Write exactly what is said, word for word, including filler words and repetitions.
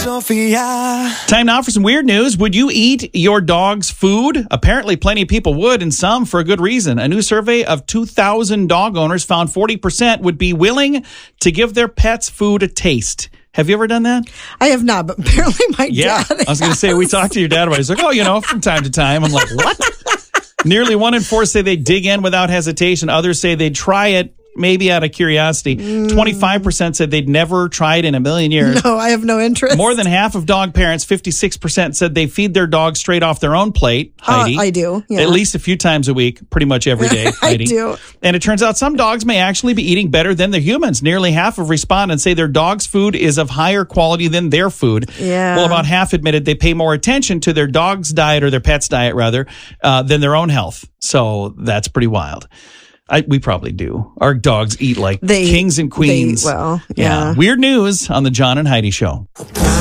Sophia. Time now for some weird news. Would you eat your dog's food? Apparently, plenty of people would, and some for a good reason. A new survey of two thousand dog owners found forty percent would be willing to give their pet's food a taste. Have you ever done that? I have not, but apparently my yeah, dad I was going to say, we talked to your dad about it. He's like, oh, you know, from time to time. I'm like, what? Nearly one in four say they dig in without hesitation. Others say they'd try it maybe out of curiosity. Mm. twenty-five percent said they'd never try it in a million years. No, I have no interest. More than half of dog parents, fifty-six percent, said they feed their dogs straight off their own plate. Heidi. Uh, I do. Yeah. At least a few times a week, pretty much every day. Heidi. I do. And it turns out some dogs may actually be eating better than their humans. Nearly half of respondents say their dog's food is of higher quality than their food. Yeah. Well, about half admitted they pay more attention to their dog's diet, or their pet's diet rather, uh, than their own health. So that's pretty wild. I, we probably do. Our dogs eat like they, kings and queens. They, well, yeah. yeah. Weird news on the John and Heidi Show.